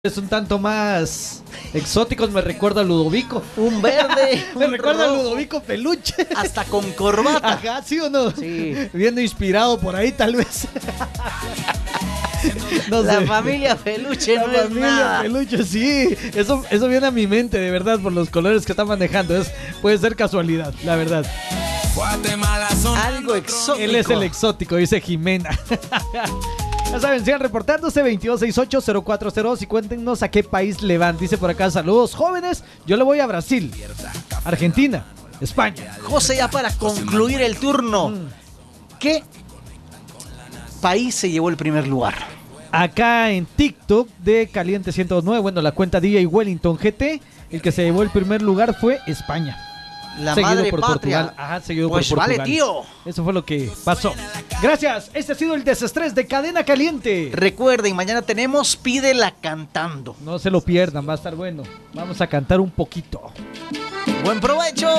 Es un tanto más exóticos, me recuerda a Ludovico. Un verde, Me un recuerda a rojo, Ludovico Peluche. hasta con corbata. Ajá, ¿sí o no? Sí. Viendo inspirado por ahí, tal vez. No La sé. familia Peluche La no es familia nada. Peluche, sí. Eso viene a mi mente, de verdad, por los colores que está manejando. Puede ser casualidad, la verdad. Algo exótico. Él es el exótico, dice Jimena. Ya saben, sigan reportándose 2268-0402 y cuéntenos a qué país le van. Dice por acá, saludos jóvenes, yo le voy a Brasil, Argentina, España. José, ya para concluir el turno, ¿qué país se llevó el primer lugar? Acá en TikTok de Caliente 109, bueno, la cuenta DJ Wellington GT, el que se llevó el primer lugar fue España. La Seguido madre por patria. Portugal. Ajá, seguido Pues por Portugal. vale, tío. Eso fue lo que pasó. Gracias. Este ha sido el desestrés de Cadena Caliente. Recuerden, mañana tenemos Pídela Cantando. No se lo pierdan, va a estar bueno. Vamos a cantar un poquito. Buen provecho.